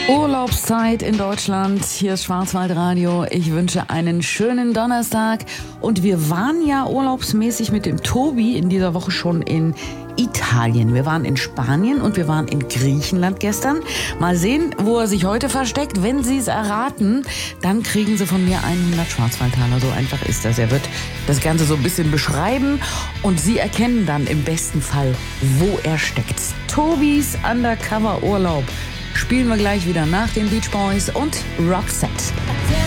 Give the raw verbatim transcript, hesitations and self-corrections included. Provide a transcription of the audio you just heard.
Urlaubszeit in Deutschland. Hier ist Schwarzwaldradio. Ich wünsche einen schönen Donnerstag. Und wir waren ja urlaubsmäßig mit dem Tobi in dieser Woche schon in Italien. Wir waren in Spanien und wir waren in Griechenland gestern. Mal sehen, wo er sich heute versteckt. Wenn Sie es erraten, dann kriegen Sie von mir hundert Schwarzwaldtaler. So einfach ist das. Er wird das Ganze so ein bisschen beschreiben und Sie erkennen dann im besten Fall, wo er steckt. Tobis Undercover Urlaub spielen wir gleich wieder nach den Beach Boys und Roxette.